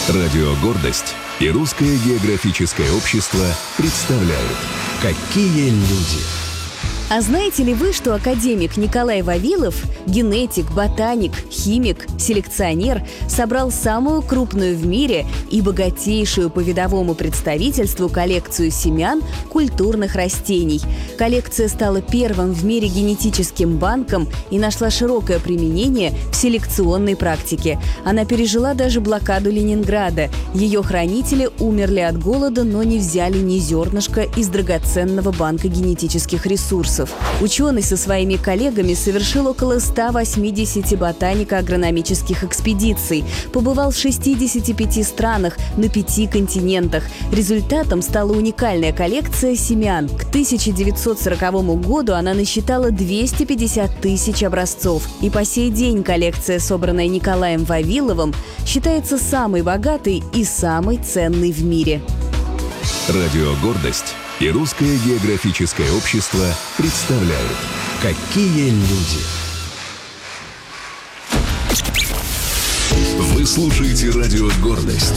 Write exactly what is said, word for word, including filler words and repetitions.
Радио «Гордость» и Русское географическое общество представляют «Какие люди». А знаете ли вы, что академик Николай Вавилов, генетик, ботаник, химик, селекционер, собрал самую крупную в мире и богатейшую по видовому представительству коллекцию семян культурных растений? Коллекция стала первым в мире генетическим банком и нашла широкое применение в селекционной практике. Она пережила даже блокаду Ленинграда. Ее хранители умерли от голода, но не взяли ни зернышка из драгоценного банка генетических ресурсов. Ученый со своими коллегами совершил около ста восьмидесяти ботанико-агрономических экспедиций, побывал в шестидесяти пяти странах на пяти континентах. Результатом стала уникальная коллекция семян. К тысяча девятьсот сороковому году она насчитала двести пятьдесят тысяч образцов. И по сей день коллекция, собранная Николаем Вавиловым, считается самой богатой и самой ценной в мире. Радио «Гордость» и Русское географическое общество представляют «Какие люди». Вы слушаете радио «Гордость».